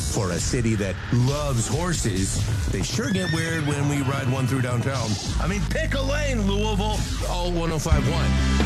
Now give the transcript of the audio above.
For a city that loves horses, they sure get weird when we ride one through downtown. I mean, pick a lane, Louisville. Oh, 105.1.